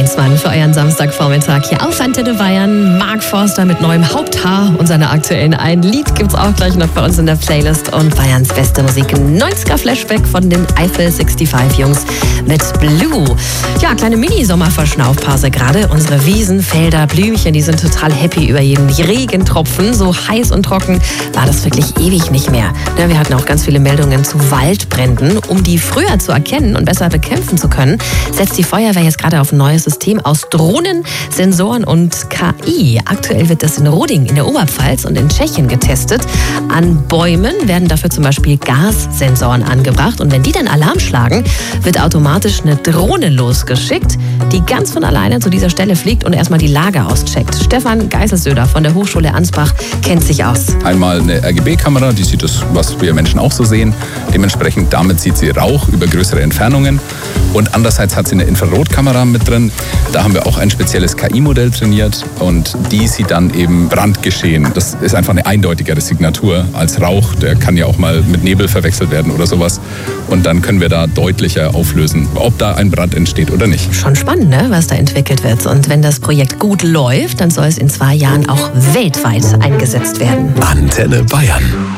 Weihnachtsmann für euren Samstagvormittag hier auf Antenne Bayern. Mark Forster mit neuem Haupthaar und seiner aktuellen ein Lied gibt's auch gleich noch bei uns in der Playlist. Und Bayerns beste Musik, 90er Flashback von den Eiffel 65 Jungs mit Blue. Ja, kleine Mini-Sommerverschnaufpause gerade. Unsere Wiesen, Felder, Blümchen, die sind total happy über jeden Regentropfen. So heiß und trocken war das wirklich ewig nicht mehr. Ja, wir hatten auch ganz viele Meldungen zu Waldbränden. Um die früher zu erkennen und besser bekämpfen zu können, setzt die Feuerwehr jetzt gerade auf ein neues System aus Drohnen, Sensoren und KI. Aktuell wird das in Roding in der Oberpfalz und in Tschechien getestet. An Bäumen werden dafür zum Beispiel Gassensoren angebracht. Und wenn die dann Alarm schlagen, wird automatisch eine Drohne losgeschickt, die ganz von alleine zu dieser Stelle fliegt und erstmal die Lage auscheckt. Stefan Geiselsöder von der Hochschule Ansbach kennt sich aus. Einmal eine RGB-Kamera, die sieht das, was wir Menschen auch so sehen. Dementsprechend damit sieht sie Rauch über größere Entfernungen. Und andererseits hat sie eine Infrarotkamera mit drin. Da haben wir auch ein spezielles KI-Modell trainiert und die sieht dann eben Brandgeschehen. Das ist einfach eine eindeutigere Signatur als Rauch. Der kann ja auch mal mit Nebel verwechselt werden oder sowas. Und dann können wir da deutlicher auflösen, ob da ein Brand entsteht oder nicht. Schon spannend, ne, was da entwickelt wird. Und wenn das Projekt gut läuft, dann soll es in 2 Jahren auch weltweit eingesetzt werden. Antenne Bayern.